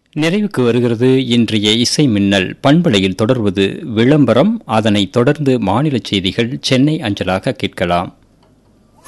நிறைவுக்கு வருகிறது இன்றைய இசை மின்னல். பண்பலையில் தொடர்வது விளம்பரம். அதனைத் தொடர்ந்து மாநில செய்திகள் சென்னை அஞ்சலாக கேட்கலாம்.